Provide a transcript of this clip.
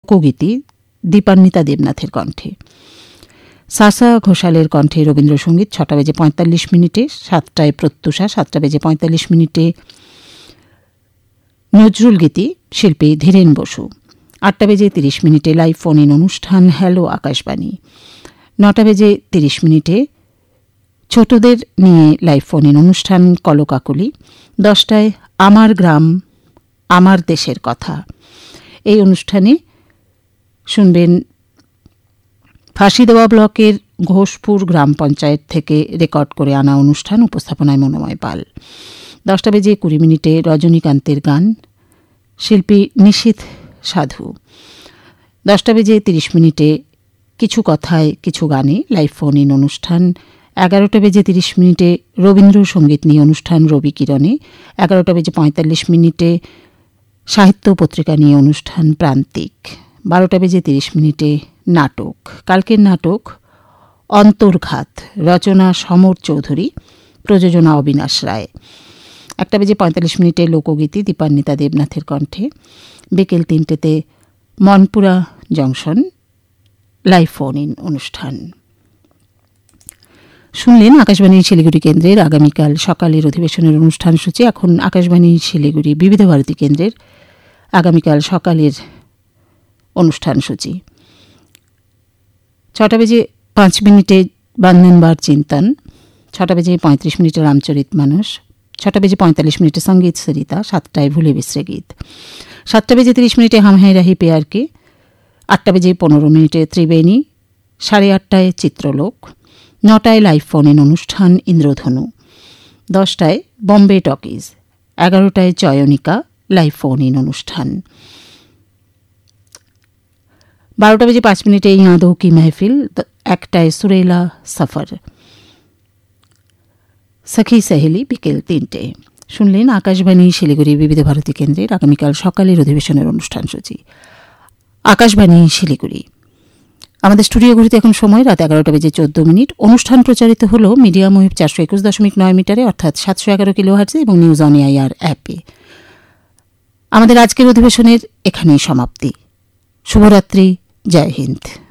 লোকগীতি দীপান্বিতা দেবনাথের কণ্ঠে, সাসা ঘোষালের কণ্ঠে রবীন্দ্রসঙ্গীত 6:45 7টায় প্রত্যুষা, 7:45 নজরুল গীতি শিল্পী Dhiren Basu, 8:30 live phone in অনুষ্ঠান হ্যালো আকাশবাণী, 9:30 ছোটদের নিয়ে লাইভ ফোন ইন অনুষ্ঠান কলকাকলি, 10টায় আমার গ্রাম আমার দেশের কথা। এই অনুষ্ঠানে শুনবেন ফাঁসিদেওয়া ব্লকের ঘোষপুর গ্রাম পঞ্চায়েত থেকে রেকর্ড করে আনা অনুষ্ঠান, উপস্থাপনায় মনোময় পাল। 10:20 রজনীকান্তের গান, শিল্পী নিশীথ সাধু। 10:30 কিছু কথায় কিছু গানে লাইভ ফোন ইন অনুষ্ঠান। 11:30 রবীন্দ্রসঙ্গীত নিয়ে অনুষ্ঠান রবি কিরণে। 11:45 সাহিত্য পত্রিকা নিয়ে অনুষ্ঠান প্রান্তিক। 12:30 নাটক। কালকের নাটক অন্তর্ঘাত, রচনা সমর চৌধুরী, প্রযোজনা অবিনাশ রায়। 1:45 লোকগীতি দীপান্বিতা দেবনাথের কণ্ঠে। বিকেল 3টেতে Monpura junction live phone in অনুষ্ঠান। শুনলেন আকাশবাণী শিলিগুড়ি কেন্দ্রের আগামীকাল সকালের অধিবেশনের অনুষ্ঠান সূচি। এখন আকাশবাণী শিলিগুড়ি বিবিধ ভারতী কেন্দ্রের আগামীকাল সকালের অনুষ্ঠান সূচি। 6:05 বন্দনবার চিন্তন, 6:35 রামচরিত মানস, 6:45 সঙ্গীত সরিতা, 7টায় ভুলে বিসরে গীত, 7:30 হাম হ্যাঁ Rahi পেয়ারকে, 8:15 Triveni, 8:30 চিত্রলোক, 9টায় live phone in অনুষ্ঠান ইন্দ্রধনু, 10টায় Bombay talkies, 11টায় Chayanika live phone in অনুষ্ঠান, 12:05 ইয়াদোं की महफिल, 1টায় सुरेला सफर, সখী সহেলি বিকেল 3টে। শুনলেন আকাশবাণী শিলিগুড়ি বিবিধ ভারতী কেন্দ্রের আগামীকাল সকালের অধিবেশনের অনুষ্ঠান সূচি। আকাশবাণী শিলিগুড়ি। আমাদের স্টুডিও ঘড়িতে এখন সময় রাত 11:14। অনুষ্ঠান প্রচারিত হল মিডিয়াম ওয়েভ 421.9 মিটারে, অর্থাৎ 711 কিলোহার্টজে এবং নিউজ অন এআইআর অ্যাপে। আমাদের আজকের অধিবেশনের এখানেই সমাপ্তি। শুভরাত্রি, জয় হিন্দ।